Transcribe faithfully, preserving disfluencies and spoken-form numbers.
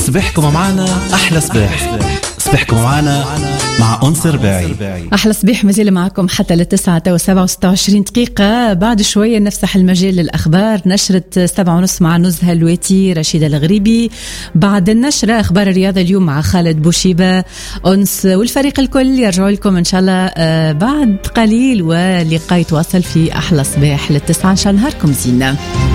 صباحكم معنا أحلى صباح. صباحكم معنا مع أنس رباعي. أحلى صباح مازال معكم حتى للتسعة وسبعة وستة وعشرين دقيقة. بعد شوية نفتح المجال للأخبار، نشرة سبعة ونص مع نزهة الواتي رشيدة الغريبي. بعد النشرة أخبار الرياضة اليوم مع خالد بوشيبة. أنس والفريق الكل يرجعوا لكم إن شاء الله بعد قليل، ولقاء يتواصل في أحلى صباح للتسعة. إن شاء الله نهاركم زينة.